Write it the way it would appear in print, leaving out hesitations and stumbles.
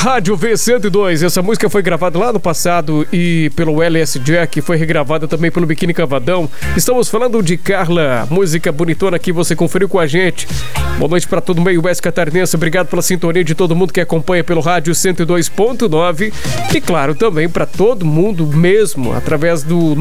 Rádio V102. Essa música foi gravada lá no passado e pelo LS Jack, foi regravada também pelo Biquíni Cavadão. Estamos falando de Carla, música bonitona que você conferiu com a gente. Boa noite para todo o meio oeste catarinense. Obrigado pela sintonia de todo mundo que acompanha pelo rádio 102.9 e claro também para todo mundo mesmo através do